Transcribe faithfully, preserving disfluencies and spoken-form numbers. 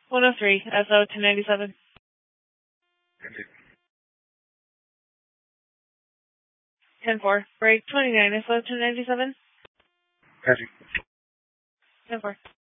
one oh three, S O two ninety-seven. ten four, break twenty-nine, S O two ninety-seven. Patrick. ten four.